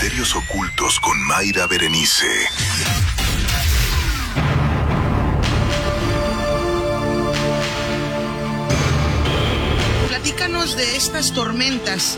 Misterios ocultos con Mayra Berenice. Platícanos de estas tormentas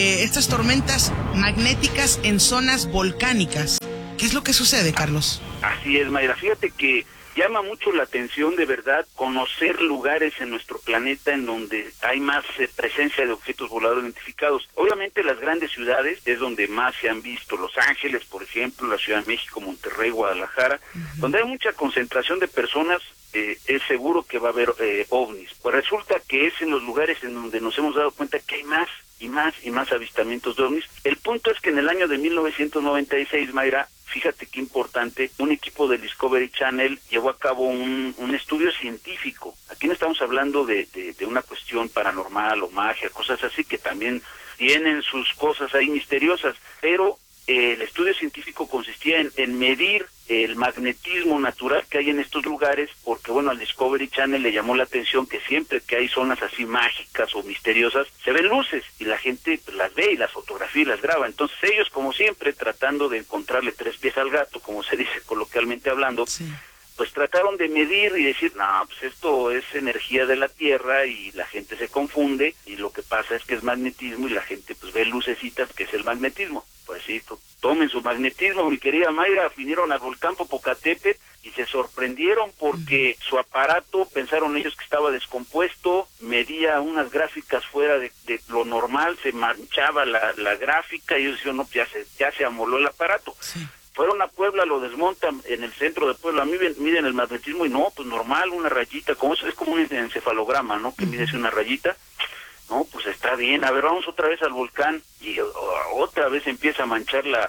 magnéticas en zonas volcánicas. ¿Qué es lo que sucede, Carlos? Así es, Mayra. Fíjate que llama mucho la atención, de verdad, conocer lugares en nuestro planeta en donde hay más presencia de objetos voladores identificados. Obviamente las grandes ciudades es donde más se han visto. Los Ángeles, por ejemplo, la Ciudad de México, Monterrey, Guadalajara, donde hay mucha concentración de personas. Es seguro que va a haber ovnis. Pues resulta que es en los lugares en donde nos hemos dado cuenta que hay más y más avistamientos de ovnis. El punto es que en el año de 1996, Mayra, fíjate qué importante, un equipo del Discovery Channel llevó a cabo un estudio científico. Aquí no estamos hablando de una cuestión paranormal o magia, cosas así que también tienen sus cosas ahí misteriosas, pero el estudio científico consistía en medir el magnetismo natural que hay en estos lugares, porque bueno, al Discovery Channel le llamó la atención que siempre que hay zonas así mágicas o misteriosas, se ven luces y la gente pues, las ve y las fotografía y las graba. Entonces ellos, como siempre, tratando de encontrarle tres pies al gato, como se dice coloquialmente hablando, sí, pues trataron de medir y decir, no, pues esto es energía de la Tierra y la gente se confunde y lo que pasa es que es magnetismo y la gente pues ve lucecitas que es el magnetismo. Pues sí, tomen su magnetismo, mi querida Mayra. Vinieron al volcán Popocatépetl y se sorprendieron porque su aparato, pensaron ellos que estaba descompuesto, medía unas gráficas fuera de lo normal, se manchaba la gráfica y ellos decían, no, ya se amoló el aparato. Sí. Fueron a Puebla, lo desmontan en el centro de Puebla, miden el magnetismo y no, pues normal, una rayita, como eso es como un encefalograma, ¿no? Que mide una rayita. No, pues está bien. A ver, vamos otra vez al volcán y otra vez empieza a manchar la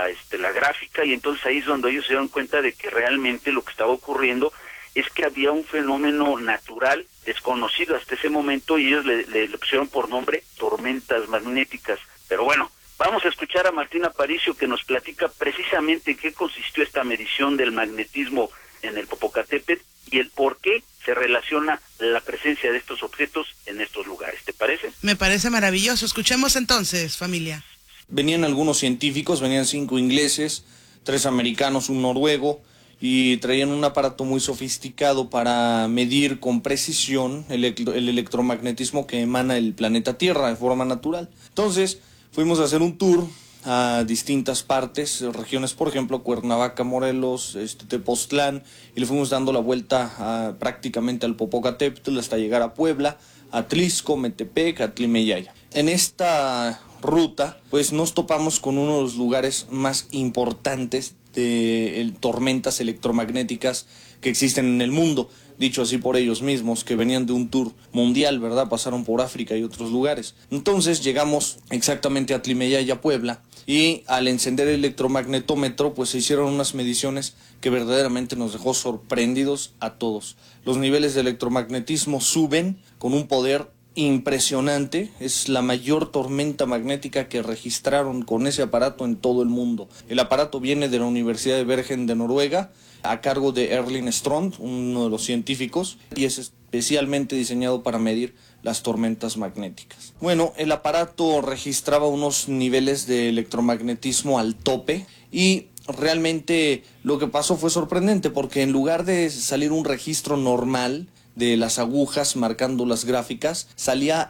gráfica y entonces ahí es donde ellos se dieron cuenta de que realmente lo que estaba ocurriendo es que había un fenómeno natural desconocido hasta ese momento y ellos le pusieron por nombre tormentas magnéticas. Pero bueno, vamos a escuchar a Martín Aparicio que nos platica precisamente en qué consistió esta medición del magnetismo en el Popocatépetl y el por qué se relaciona la presencia de estos objetos en estos lugares. ¿Te parece? Me parece maravilloso. Escuchemos entonces, familia. Venían algunos científicos, venían 5 ingleses, 3 americanos, un noruego, y traían un aparato muy sofisticado para medir con precisión el electromagnetismo que emana el planeta Tierra de forma natural. Entonces, fuimos a hacer un tour a distintas partes, regiones, por ejemplo, Cuernavaca, Morelos, Tepoztlán, y le fuimos dando la vuelta prácticamente al Popocatépetl hasta llegar a Puebla, a Atlixco, Metepec, Atlimeyaya. En esta ruta, pues nos topamos con uno de los lugares más importantes de tormentas electromagnéticas que existen en el mundo, dicho así por ellos mismos, que venían de un tour mundial, ¿verdad? Pasaron por África y otros lugares. Entonces llegamos exactamente a Atlimeyaya, Puebla, y al encender el electromagnetómetro, pues se hicieron unas mediciones que verdaderamente nos dejó sorprendidos a todos. Los niveles de electromagnetismo suben con un poder impresionante, es la mayor tormenta magnética que registraron con ese aparato en todo el mundo. El aparato viene de la Universidad de Bergen de Noruega, a cargo de Erling Strand, uno de los científicos, y es especialmente diseñado para medir las tormentas magnéticas. Bueno, el aparato registraba unos niveles de electromagnetismo al tope y realmente lo que pasó fue sorprendente porque en lugar de salir un registro normal de las agujas marcando las gráficas, salía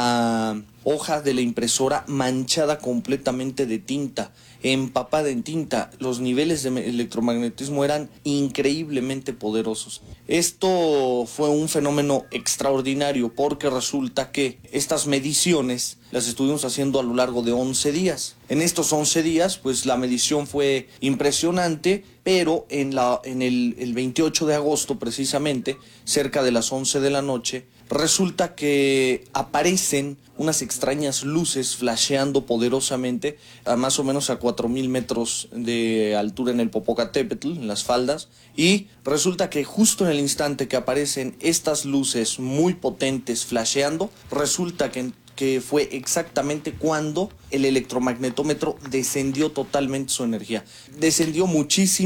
la hoja de la impresora manchada completamente de tinta, empapada en tinta. Los niveles de electromagnetismo eran increíblemente poderosos. Esto fue un fenómeno extraordinario porque resulta que estas mediciones las estuvimos haciendo a lo largo de 11 días. En estos 11 días, pues la medición fue impresionante, pero en el 28 de agosto precisamente, cerca de las 11 de la noche, resulta que aparecen unas extrañas luces flasheando poderosamente a más o menos a 4,000 metros de altura en el Popocatépetl, en las faldas, y resulta que justo en el instante que aparecen estas luces muy potentes flasheando, resulta que fue exactamente cuando el electromagnetómetro descendió totalmente su energía. Descendió muchísimo,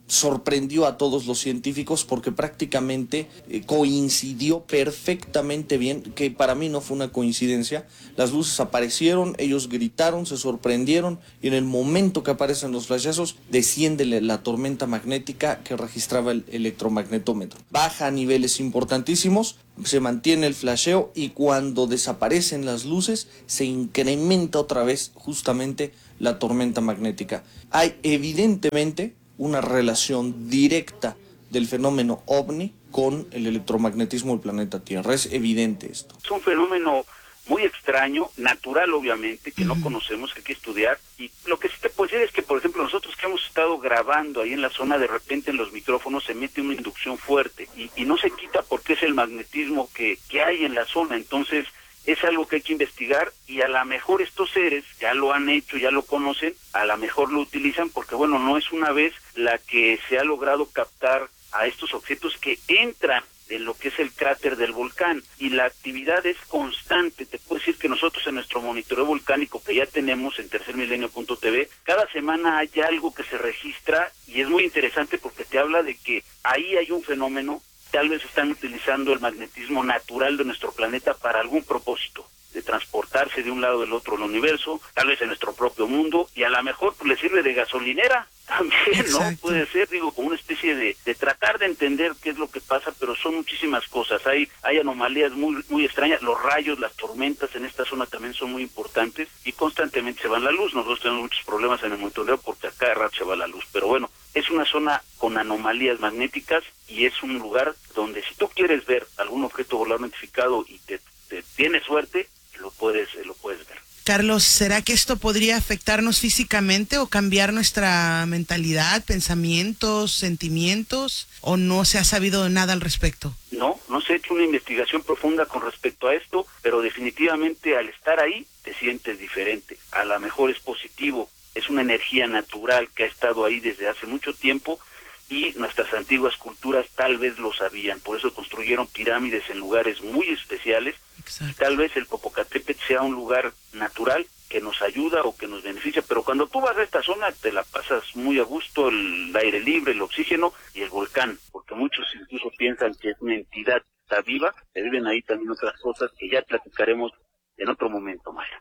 sorprendió a todos los científicos porque prácticamente coincidió perfectamente bien, que para mí no fue una coincidencia. Las luces aparecieron, ellos gritaron, se sorprendieron y en el momento que aparecen los flashazos desciende la tormenta magnética que registraba el electromagnetómetro. Baja a niveles importantísimos, se mantiene el flasheo y cuando desaparecen las luces se incrementa otra vez justamente la tormenta magnética. Hay evidentemente una relación directa del fenómeno OVNI con el electromagnetismo del planeta Tierra. Es evidente esto. Es un fenómeno muy extraño, natural obviamente, que no conocemos, que hay que estudiar. Y lo que sí te puedo decir es que, por ejemplo, nosotros que hemos estado grabando ahí en la zona, de repente en los micrófonos se mete una inducción fuerte y no se quita porque es el magnetismo que hay en la zona. Entonces, es algo que hay que investigar y a lo mejor estos seres ya lo han hecho, ya lo conocen, a lo mejor lo utilizan porque, bueno, no es una vez la que se ha logrado captar a estos objetos que entran en lo que es el cráter del volcán y la actividad es constante. Te puedo decir que nosotros en nuestro monitoreo volcánico que ya tenemos en tercermilenio.tv, cada semana hay algo que se registra y es muy interesante porque te habla de que ahí hay un fenómeno. Tal vez están utilizando el magnetismo natural de nuestro planeta para algún propósito, de transportarse de un lado del otro del universo, tal vez en nuestro propio mundo, y a lo mejor pues, le sirve de gasolinera también, ¿no? Exacto. Puede ser, digo, como una especie de tratar de entender qué es lo que pasa, pero son muchísimas cosas. Hay anomalías muy extrañas, los rayos, las tormentas en esta zona también son muy importantes y constantemente se va la luz. Nosotros tenemos muchos problemas en el monitoreo porque a cada rato se va la luz, pero bueno, es una zona con anomalías magnéticas y es un lugar donde si tú quieres ver algún objeto volador no identificado y te tienes suerte, lo puedes ver. Carlos, ¿será que esto podría afectarnos físicamente o cambiar nuestra mentalidad, pensamientos, sentimientos? ¿O no se ha sabido nada al respecto? No se ha hecho una investigación profunda con respecto a esto, pero definitivamente al estar ahí te sientes diferente. A lo mejor es positivo, es una energía natural que ha estado ahí desde hace mucho tiempo y nuestras antiguas culturas tal vez lo sabían, por eso construyeron pirámides en lugares muy especiales. Exacto. Y tal vez el Popocatépetl sea un lugar natural que nos ayuda o que nos beneficia, pero cuando tú vas a esta zona te la pasas muy a gusto, el aire libre, el oxígeno y el volcán, porque muchos incluso piensan que es una entidad que está viva, se viven ahí también otras cosas que ya platicaremos en otro momento, Mayra.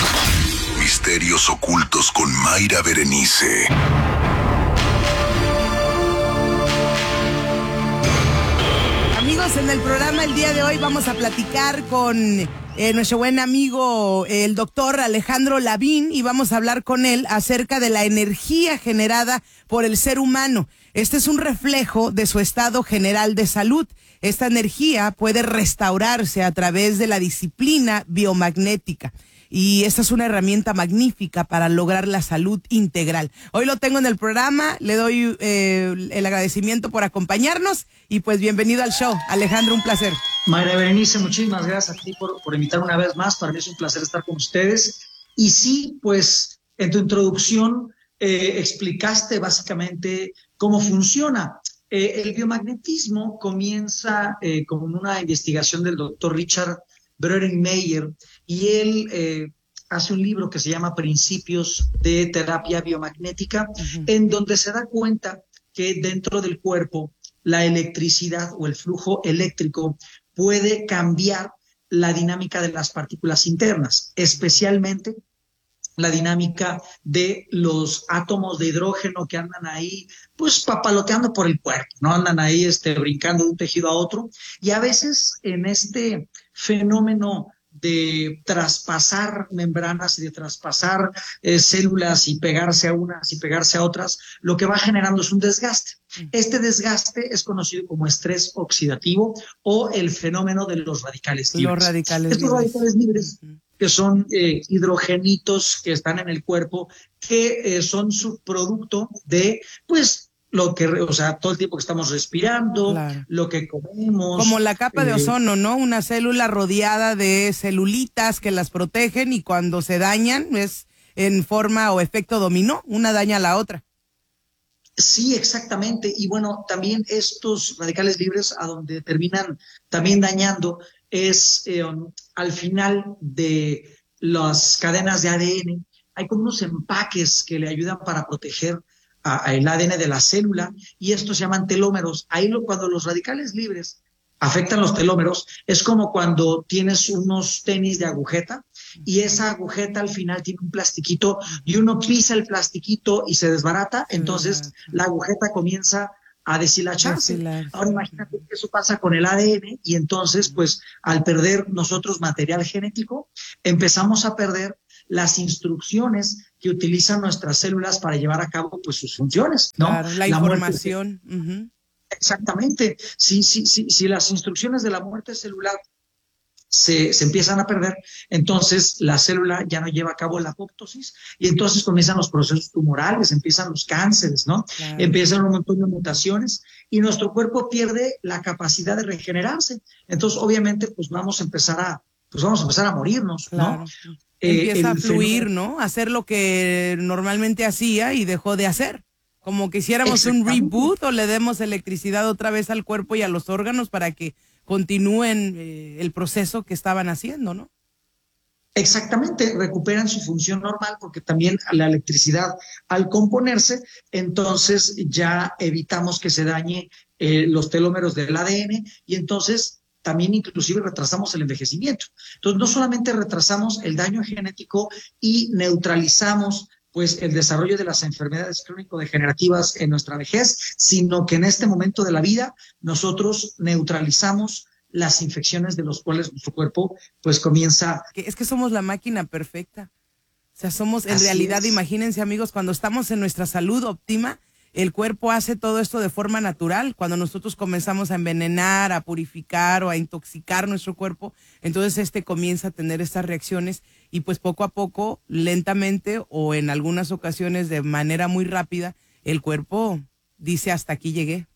Misterios ocultos con Mayra Berenice. Amigos, en el programa el día de hoy vamos a platicar con nuestro buen amigo el doctor Alejandro Lavín y vamos a hablar con él acerca de la energía generada por el ser humano. Este es un reflejo de su estado general de salud. Esta energía puede restaurarse a través de la disciplina biomagnética. Y esta es una herramienta magnífica para lograr la salud integral. Hoy lo tengo en el programa, le doy el agradecimiento por acompañarnos y pues bienvenido al show. Alejandro, un placer. Mayra Berenice, muchísimas gracias a ti por invitar una vez más. Para mí es un placer estar con ustedes. Y sí, pues en tu introducción explicaste básicamente cómo funciona. El biomagnetismo comienza con una investigación del doctor Richard Bronnier y él hace un libro que se llama Principios de Terapia Biomagnética, en donde se da cuenta que dentro del cuerpo la electricidad o el flujo eléctrico puede cambiar la dinámica de las partículas internas, especialmente la dinámica de los átomos de hidrógeno que andan ahí, pues papaloteando por el cuerpo, ¿no? Andan ahí brincando de un tejido a otro. Y a veces en este fenómeno de traspasar membranas y de traspasar células y pegarse a unas y pegarse a otras, lo que va generando es un desgaste. Este desgaste es conocido como estrés oxidativo o el fenómeno de los radicales libres. Estos radicales libres, que son hidrogenitos que están en el cuerpo, que son subproducto de, pues, lo que, o sea, todo el tiempo que estamos respirando, claro, lo que comemos. Como la capa de ozono, ¿no? Una célula rodeada de celulitas que las protegen y cuando se dañan es en forma o efecto dominó, una daña a la otra. Sí, exactamente. Y bueno, también estos radicales libres a donde terminan también dañando es al final de las cadenas de ADN, hay como unos empaques que le ayudan para proteger el ADN de la célula, y estos se llaman telómeros. Ahí cuando los radicales libres afectan los telómeros, es como cuando tienes unos tenis de agujeta y esa agujeta al final tiene un plastiquito y uno pisa el plastiquito y se desbarata, entonces la agujeta comienza a deshilacharse. Ahora imagínate que eso pasa con el ADN y entonces pues al perder nosotros material genético empezamos a perder las instrucciones que utilizan nuestras células para llevar a cabo pues sus funciones, ¿no? Claro, la información. Exactamente. Si las instrucciones de la muerte celular se empiezan a perder, entonces la célula ya no lleva a cabo la apoptosis y entonces comienzan los procesos tumorales, empiezan los cánceres, ¿no? Claro. Empiezan un montón de mutaciones y nuestro cuerpo pierde la capacidad de regenerarse. Entonces, obviamente, pues vamos a empezar a morirnos, claro. ¿no? Empieza a fluir, ¿no? Hacer lo que normalmente hacía y dejó de hacer. Como que hiciéramos un reboot o le demos electricidad otra vez al cuerpo y a los órganos para que continúen el proceso que estaban haciendo, ¿no? Exactamente, recuperan su función normal porque también la electricidad al componerse, entonces ya evitamos que se dañe los telómeros del ADN y entonces también inclusive retrasamos el envejecimiento. Entonces no solamente retrasamos el daño genético y neutralizamos pues el desarrollo de las enfermedades crónico-degenerativas en nuestra vejez, sino que en este momento de la vida nosotros neutralizamos las infecciones de los cuales nuestro cuerpo pues comienza. Es que somos la máquina perfecta. O sea, somos en realidad, imagínense amigos, cuando estamos en nuestra salud óptima, el cuerpo hace todo esto de forma natural. Cuando nosotros comenzamos a envenenar, a purificar o a intoxicar nuestro cuerpo, entonces comienza a tener estas reacciones y pues poco a poco, lentamente o en algunas ocasiones de manera muy rápida, el cuerpo dice hasta aquí llegué.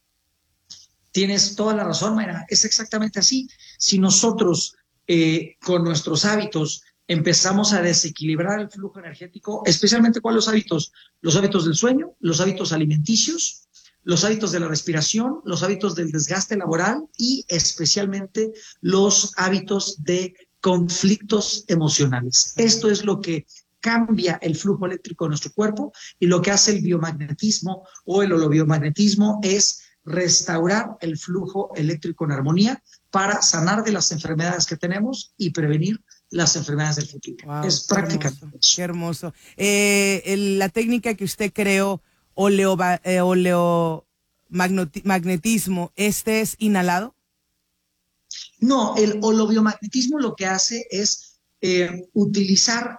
Tienes toda la razón, Mayra, es exactamente así. Si nosotros con nuestros hábitos empezamos a desequilibrar el flujo energético, especialmente ¿cuáles hábitos? Los hábitos del sueño, los hábitos alimenticios, los hábitos de la respiración, los hábitos del desgaste laboral y especialmente los hábitos de conflictos emocionales. Esto es lo que cambia el flujo eléctrico de nuestro cuerpo y lo que hace el biomagnetismo o el holobiomagnetismo es restaurar el flujo eléctrico en armonía para sanar de las enfermedades que tenemos y prevenir las enfermedades del futuro. Wow, es prácticamente eso. Qué hermoso. La técnica que usted creó, oleomagnetismo, ¿es inhalado? No, el holobiomagnetismo lo que hace es utilizar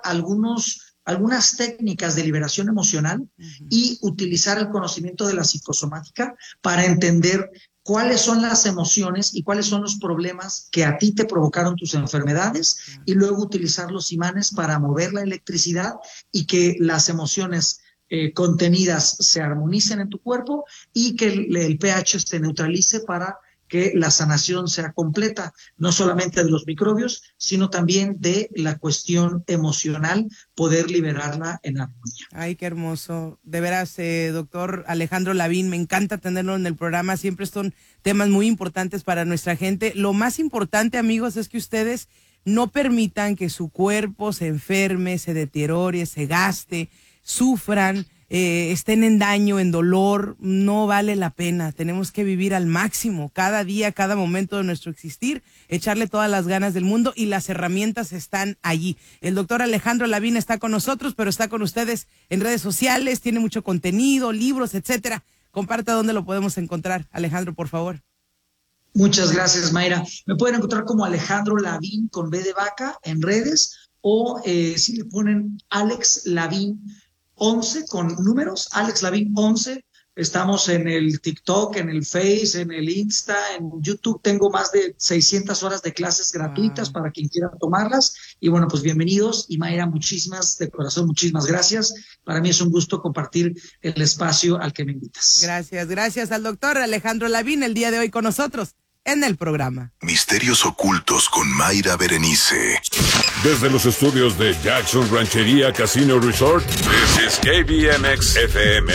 algunas técnicas de liberación emocional y utilizar el conocimiento de la psicosomática para entender cuáles son las emociones y cuáles son los problemas que a ti te provocaron tus enfermedades y luego utilizar los imanes para mover la electricidad y que las emociones contenidas se armonicen en tu cuerpo y que el pH se neutralice para que la sanación sea completa, no solamente de los microbios, sino también de la cuestión emocional, poder liberarla en armonía. Ay, qué hermoso. De veras, doctor Alejandro Lavín, me encanta tenerlo en el programa. Siempre son temas muy importantes para nuestra gente. Lo más importante, amigos, es que ustedes no permitan que su cuerpo se enferme, se deteriore, se gaste, sufran, estén en daño, en dolor. No vale la pena. Tenemos que vivir al máximo cada día, cada momento de nuestro existir, echarle todas las ganas del mundo y las herramientas están allí. El doctor Alejandro Lavín está con nosotros, pero está con ustedes en redes sociales, tiene mucho contenido, libros, etcétera. Comparta dónde lo podemos encontrar. Alejandro, por favor. Muchas gracias, Mayra. Me pueden encontrar como Alejandro Lavín con B de vaca en redes o si le ponen Alex Lavín 11 con números, Alex Lavín 11. Estamos en el TikTok, en el Face, en el Insta, en YouTube. Tengo más de 600 horas de clases gratuitas para quien quiera tomarlas. Y bueno, pues bienvenidos. Y Mayra, de corazón, muchísimas gracias. Para mí es un gusto compartir el espacio al que me invitas. Gracias al doctor Alejandro Lavín el día de hoy con nosotros en el programa Misterios Ocultos con Mayra Berenice. Desde los estudios de Jackson Ranchería Casino Resort, this is KBMX FM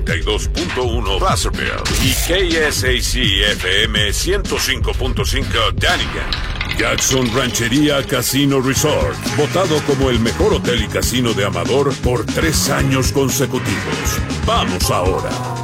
92.1 Placerville y KSAC FM 105.5 Dunnigan. Jackson Ranchería Casino Resort, votado como el mejor hotel y casino de Amador por 3 años consecutivos. ¡Vamos ahora!